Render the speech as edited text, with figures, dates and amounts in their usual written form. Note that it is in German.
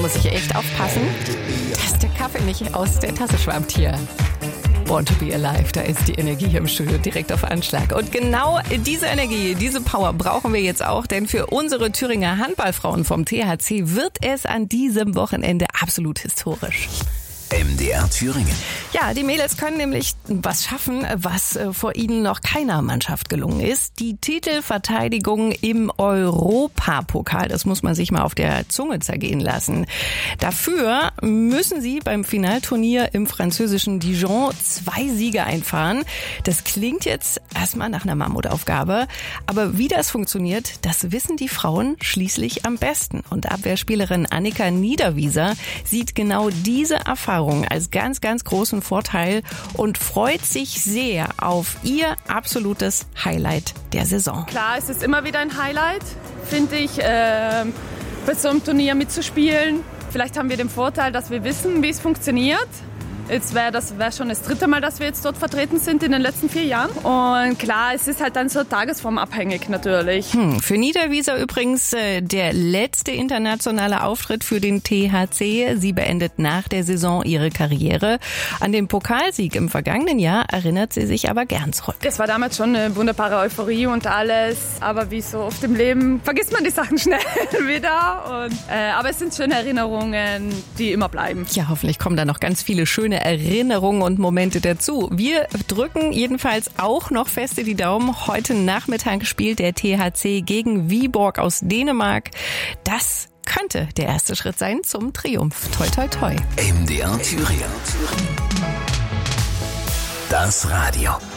muss ich echt aufpassen, dass der Kaffee nicht aus der Tasse schwammt hier. Born to be alive, da ist die Energie hier im Studio direkt auf Anschlag. Und genau diese Energie, diese Power brauchen wir jetzt auch, denn für unsere Thüringer Handballfrauen vom THC wird es an diesem Wochenende absolut historisch. MDR Thüringen. Ja, die Mädels können nämlich was schaffen, was vor ihnen noch keiner Mannschaft gelungen ist. Die Titelverteidigung im Europapokal, das muss man sich mal auf der Zunge zergehen lassen. Dafür müssen sie beim Finalturnier im französischen Dijon 2 Siege einfahren. Das klingt jetzt erstmal nach einer Mammutaufgabe, aber wie das funktioniert, das wissen die Frauen schließlich am besten. Und Abwehrspielerin Annika Niederwieser sieht genau diese Erfahrung als ganz, ganz großen Vorteil und freut sich sehr auf ihr absolutes Highlight der Saison. Klar, es ist immer wieder ein Highlight, finde ich, bei so einem Turnier mitzuspielen. Vielleicht haben wir den Vorteil, dass wir wissen, wie es funktioniert. Jetzt wäre schon das 3. Mal, dass wir jetzt dort vertreten sind in den letzten 4 Jahren. Und klar, es ist halt dann so tagesformabhängig natürlich. Für Niederwieser übrigens der letzte internationale Auftritt für den THC. Sie beendet nach der Saison ihre Karriere. An den Pokalsieg im vergangenen Jahr erinnert sie sich aber gern zurück. Es war damals schon eine wunderbare Euphorie und alles. Aber wie so oft im Leben vergisst man die Sachen schnell wieder. Aber es sind schöne Erinnerungen, die immer bleiben. Ja, hoffentlich kommen da noch ganz viele schöne Erinnerungen und Momente dazu. Wir drücken jedenfalls auch noch feste die Daumen. Heute Nachmittag spielt der THC gegen Viborg aus Dänemark. Das könnte der erste Schritt sein zum Triumph. Toi, toi, toi. MDR Thüringen. Das Radio.